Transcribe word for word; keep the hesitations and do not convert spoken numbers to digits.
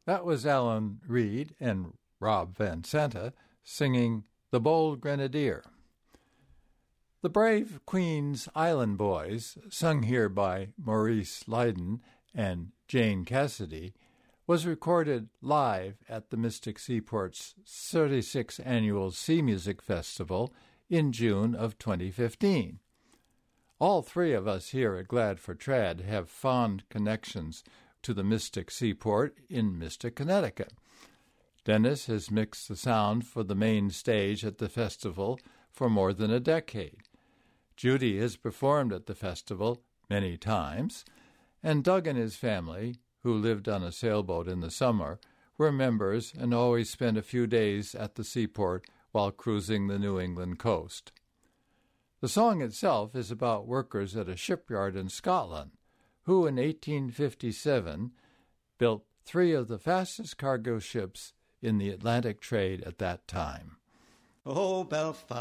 That was Alan Reed and Rob Van Santa singing The Bold Grenadier. The Brave Queen's Island Boys, sung here by Maurice Lydon and Jane Cassidy, was recorded live at the Mystic Seaport's thirty-sixth Annual Sea Music Festival in June of twenty fifteen. All three of us here at Glad for Trad have fond connections to the Mystic Seaport in Mystic, Connecticut. Dennis has mixed the sound for the main stage at the festival for more than a decade. Judy has performed at the festival many times, and Doug and his family, who lived on a sailboat in the summer, were members and always spent a few days at the seaport while cruising the New England coast. The song itself is about workers at a shipyard in Scotland, who in eighteen fifty-seven built three of the fastest cargo ships in the Atlantic trade at that time. Oh, Belfast,